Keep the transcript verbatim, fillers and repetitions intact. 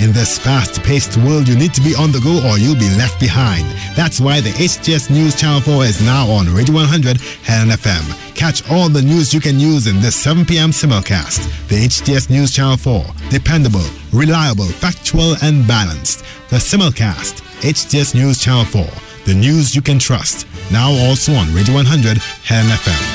In this fast-paced world, you need to be on the go or you'll be left behind. That's why the H T S News Channel four is now on Radio one hundred Helen F M. Catch all the news you can use in this seven p.m. simulcast. The H T S News Channel four. Dependable, reliable, factual, and balanced. The simulcast. H T S News Channel four. The news you can trust. Now also on Radio one hundred Helen F M.